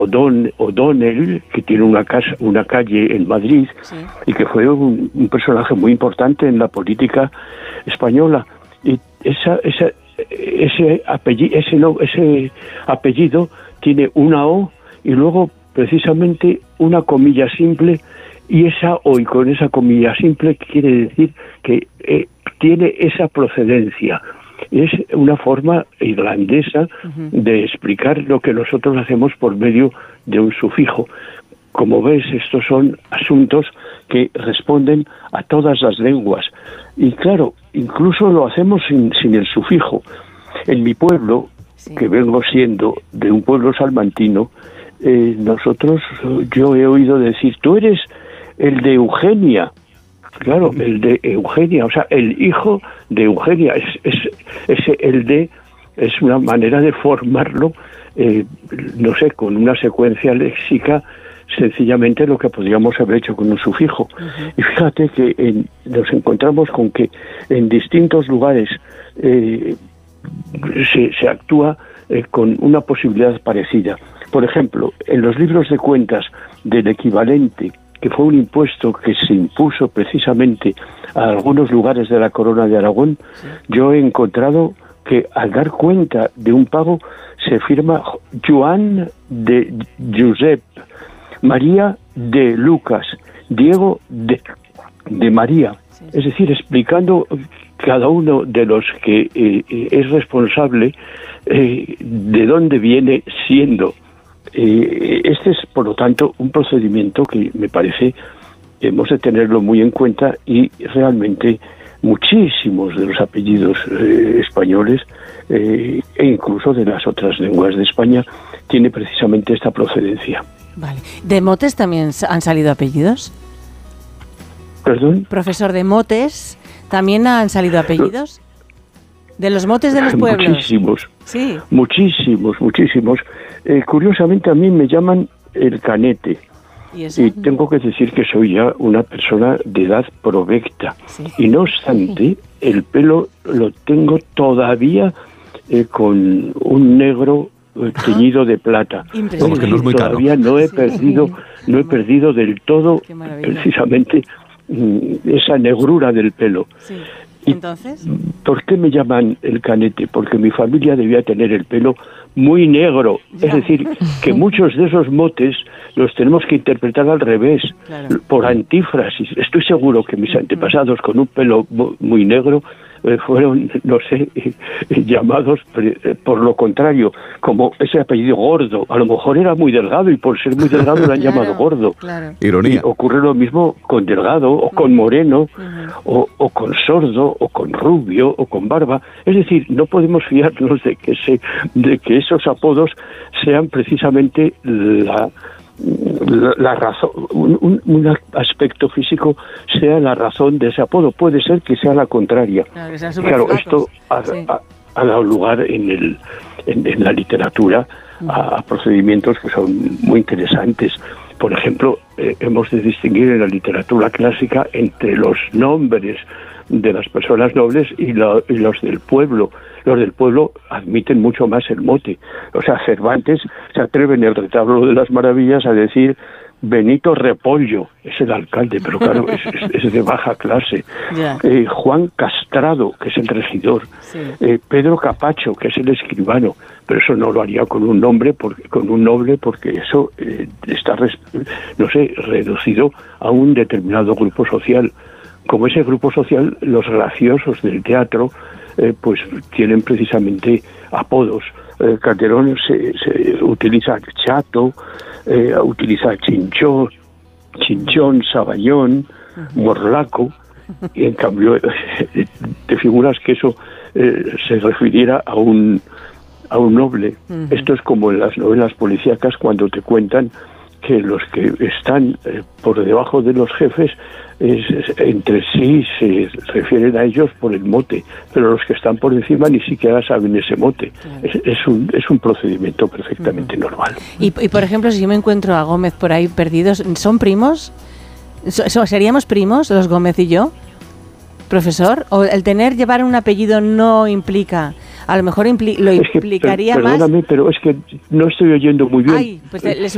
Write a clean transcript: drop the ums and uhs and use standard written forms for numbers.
O'Donnell, que tiene una calle en Madrid, sí, y que fue un personaje muy importante en la política española. Y ese apellido tiene una O y luego precisamente una comilla simple, y esa O y con esa comilla simple quiere decir que tiene esa procedencia. Es una forma irlandesa de explicar lo que nosotros hacemos por medio de un sufijo. Como ves, estos son asuntos que responden a todas las lenguas. Y claro, incluso lo hacemos sin el sufijo. En mi pueblo, sí, que vengo siendo de un pueblo salmantino, yo he oído decir, tú eres el de Eugenia. Claro, el de Eugenia, o sea, el hijo de Eugenia. Es una manera de formarlo, no sé, con una secuencia léxica, sencillamente lo que podríamos haber hecho con un sufijo. Y fíjate que nos encontramos con que en distintos lugares se actúa con una posibilidad parecida. Por ejemplo, en los libros de cuentas del equivalente, que fue un impuesto que se impuso precisamente a algunos lugares de la Corona de Aragón, sí, yo he encontrado que al dar cuenta de un pago se firma Joan de Josep, María de Lucas, Diego de María. Sí. Es decir, explicando cada uno de los que es responsable, de dónde viene siendo. Este es, por lo tanto, un procedimiento que me parece hemos de tenerlo muy en cuenta, y realmente muchísimos de los apellidos españoles e incluso de las otras lenguas de España tiene precisamente esta procedencia. Vale. ¿De motes también han salido apellidos? ¿Perdón? Profesor, ¿de motes también han salido apellidos? ¿De los motes de los pueblos? Muchísimos. Sí. Muchísimos. Curiosamente a mí me llaman el Canete. Y tengo que decir que soy ya una persona de edad provecta. Sí. Y no obstante, el pelo lo tengo todavía con un negro teñido de plata. Vamos, que no es muy caro. Todavía no he perdido del todo precisamente esa negrura del pelo. Sí. ¿Entonces? ¿Por qué me llaman el Canete? Porque mi familia debía tener el pelo muy negro. Ya. Es decir, que muchos de esos motes los tenemos que interpretar al revés, claro, por antífrasis. Estoy seguro que mis antepasados con un pelo muy negro fueron, no sé, llamados por lo contrario, como ese apellido Gordo. A lo mejor era muy delgado y por ser muy delgado lo han llamado Gordo. Claro. Ironía. Y ocurre lo mismo con delgado o con moreno o con sordo o con rubio o con barba. Es decir, no podemos fiarnos de que esos apodos sean precisamente la razón, un aspecto físico sea la razón de ese apodo. Puede ser que sea la contraria. Claro, esto ha dado lugar en la literatura a procedimientos que son muy interesantes. Por ejemplo, hemos de distinguir en la literatura clásica entre los nombres de las personas nobles y los del pueblo. Los del pueblo admiten mucho más el mote. O sea, Cervantes se atreve en el Retablo de las Maravillas a decir Benito Repollo, es el alcalde, pero claro, es de baja clase. Yeah. Juan Castrado, que es el regidor. Sí. Pedro Capacho, que es el escribano, pero eso no lo haría con un noble, porque eso está, no sé, reducido a un determinado grupo social. Como ese grupo social, los graciosos del teatro, pues tienen precisamente apodos. Calderón se utiliza chato, utiliza chinchón, saballón, morlaco, y en cambio te figuras que eso se refiriera a un noble. Esto es como en las novelas policíacas cuando te cuentan que los que están por debajo de los jefes entre sí se refieren a ellos por el mote, pero los que están por encima ni siquiera saben ese mote. Claro. Es un procedimiento perfectamente normal. Y por ejemplo, si yo me encuentro a Gómez por ahí perdidos, ¿son primos? ¿Seríamos primos los Gómez y yo, profesor? ¿O el llevar un apellido no implica? A lo mejor lo implicaría más. Perdóname, pero es que no estoy oyendo muy bien. Ay, pues